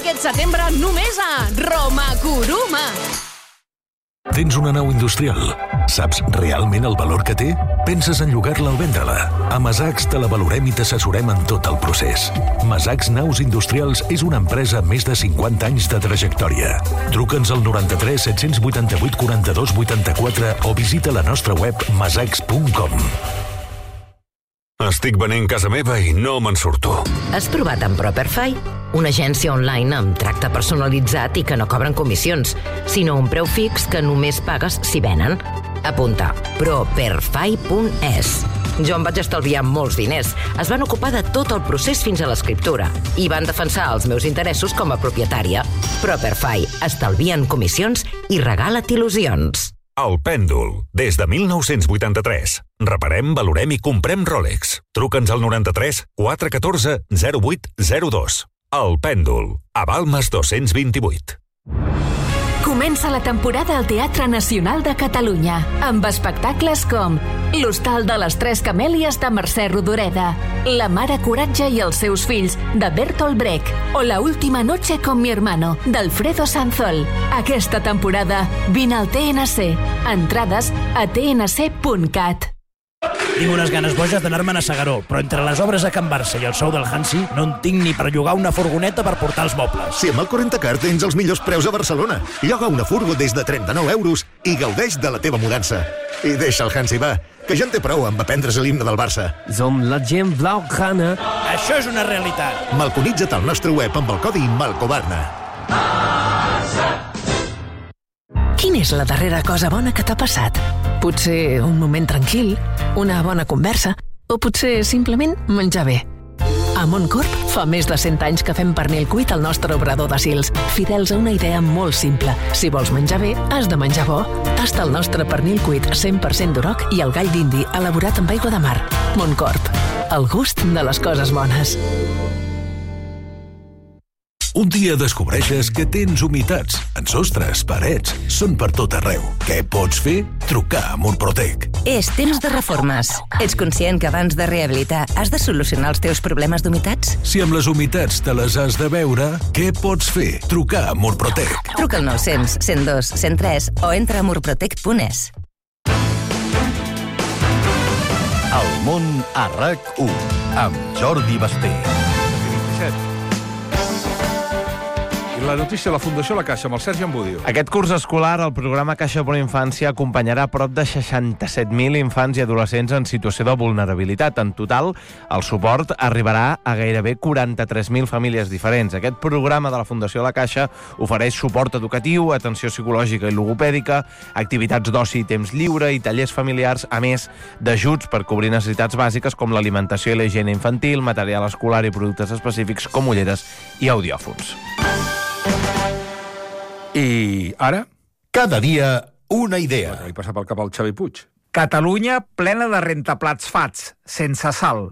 aquest setembre només a Roma Kuruma. Tens una nau industrial? Saps realment el valor que té? Penses en llogar-la o vendre-la? A Masacs te la valorem i t'assessorem en tot el procés. Masacs Naus Industrials és una empresa amb més de 50 anys de trajectòria. Truca'ns al 93 788 42 84 o visita la nostra web masacs.com. Estic venent casa meva i no me'n surto. Has provat amb Properfy? Una agència online amb tracte personalitzat i que no cobren comissions, sinó un preu fix que només pagues si venen. Apunta, properfy.es. Jo em vaig estalviar molts diners. Es van ocupar de tot el procés fins a l'escriptura i van defensar els meus interessos com a propietària. Properfy. Estalvien comissions i regala't il·lusions. El Pèndol, des de 1983. Reparem, valorem i comprem Rolex. Truca'ns al 93 414 0802. El Pèndol, a Balmes 228. Comença la temporada al Teatre Nacional de Catalunya, amb espectacles com L'Hostal de les Tres Camèlies de Mercè Rodoreda, La Mare Coratge i els seus fills, de Bertolt Brecht, o La Última Noche con mi hermano, d'Alfredo Sanzol. Aquesta temporada, vine al TNC. Entrades a tnc.cat. Tinc unes ganes boges d'anar-me'n a S'Agaró, però entre les obres a Can Barça i el sou del Hansi no en tinc ni per llogar una furgoneta per portar els mobles. Si amb el 40car tens els millors preus a Barcelona. Lloga una furgo des de 39 euros i gaudeix de la teva mudança. I deixa el Hansi, va, que ja en té prou amb aprendre's l'himne del Barça. Som la gent blaugrana. Això és una realitat. Malconitza't al nostre web amb el codi MALCOBARNA. Quina és la darrera cosa bona que t'ha passat? Potser un moment tranquil, una bona conversa, o potser simplement menjar bé. A Montcorp fa més de 100 anys que fem pernil cuit al nostre obrador de Sils, fidels a una idea molt simple. Si vols menjar bé, has de menjar bo. Tasta el nostre pernil cuit 100% d'Oroc i el gall d'indi elaborat amb aigua de mar. Montcorp, el gust de les coses bones. Un dia descobreixes que tens humitats en sostres, parets, són per tot arreu. Què pots fer? Trucar a Murprotec. És temps de reformes. Ets conscient que abans de rehabilitar has de solucionar els teus problemes d'humitats? Si amb les humitats te les has de veure, què pots fer? Trucar a Murprotec. Truca al 900 102 103 o entra a murprotec.es. El món a RAC1 amb Jordi Basté. La notícia de la Fundació La Caixa amb el Sergi Ambudio. Aquest curs escolar, el programa Caixa per la Infància acompanyarà prop de 67.000 infants i adolescents en situació de vulnerabilitat. En total, el suport arribarà a gairebé 43.000 famílies diferents. Aquest programa de la Fundació La Caixa ofereix suport educatiu, atenció psicològica i logopèdica, activitats d'oci i temps lliure i tallers familiars, a més d'ajuts per cobrir necessitats bàsiques com l'alimentació i la higiene infantil, material escolar i productes específics com ulleres i audiòfons. I ara? Cada dia una idea. Li passa pel cap al Xavi Puig. Catalunya plena de rentaplats fats, sense sal.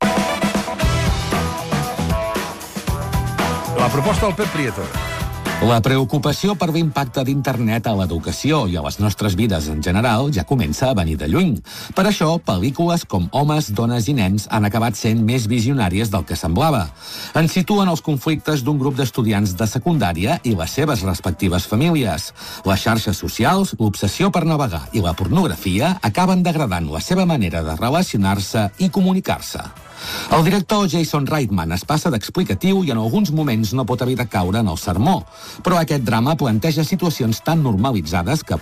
La proposta del Pep Prieto. La preocupació per l'impacte d'internet a l'educació i a les nostres vides en general ja comença a venir de lluny. Per això, pel·lícules com Homes, Dones i Nens han acabat sent més visionàries del que semblava. Ens situen els conflictes d'un grup d'estudiants de secundària i les seves respectives famílies. Les xarxes socials, l'obsessió per navegar i la pornografia acaben degradant la seva manera de relacionar-se i comunicar-se. El director Jason Reitman es passa d'explicatiu i en alguns moments no pot evitar caure en el sermó, però aquest drama planteja situacions tan normalitzades que